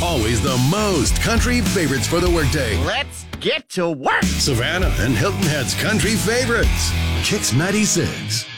Always the most country favorites for the workday. Let's get to work. Savannah and Hilton Head's country favorites. Kicks 96.